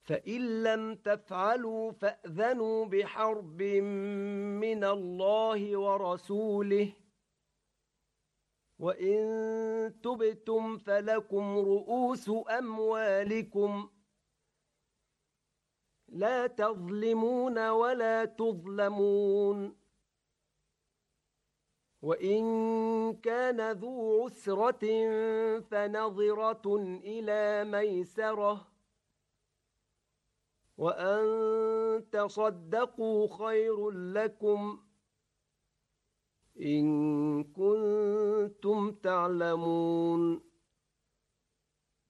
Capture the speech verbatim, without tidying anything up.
فإن لم تفعلوا فأذنوا بحرب من الله ورسوله، وإن تبتم فلكم رؤوس أموالكم لا تظلمون ولا تظلمون. وإن كان ذو عسرة فنظرة إلى ميسرة، وأن تصدقوا خير لكم إن كنتم تعلمون.